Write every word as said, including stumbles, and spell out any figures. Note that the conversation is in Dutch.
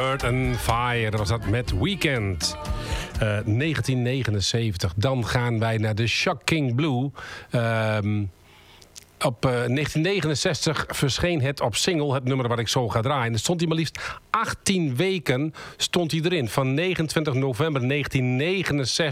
Earth and Fire was dat met Weekend. Uh, negentien negenenzeventig. Dan gaan wij naar de Shocking Blue. Um, Op uh, negentien negenenzestig verscheen het op single, het nummer wat ik zo ga draaien. Dan stond hij maar liefst achttien weken stond hij erin. Van negenentwintig november negentien negenenzestig